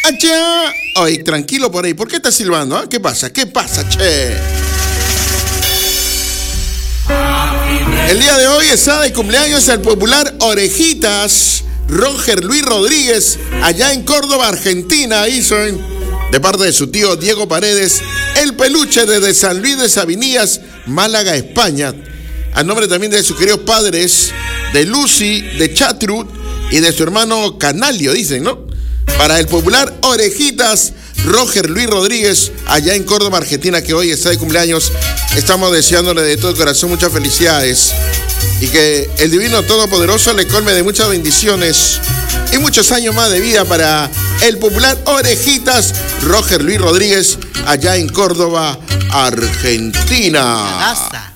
¡Achá! Oye, tranquilo por ahí. ¿Por qué estás silbando? ¿Ah? ¿Qué pasa? ¿Qué pasa, che? El día de hoy está de cumpleaños el popular Orejitas Roger Luis Rodríguez, allá en Córdoba, Argentina. Hizo de parte de su tío Diego Paredes, el peluche desde San Luis de Sabinías, Málaga, España. A nombre también de sus queridos padres, de Lucy, de Chatrud y de su hermano Canalio, dicen, ¿no? Para el popular Orejitas Roger Luis Rodríguez, allá en Córdoba, Argentina, que hoy está de cumpleaños. Estamos deseándole de todo corazón muchas felicidades y que el Divino Todopoderoso le colme de muchas bendiciones y muchos años más de vida para el popular Orejitas Roger Luis Rodríguez, allá en Córdoba, Argentina.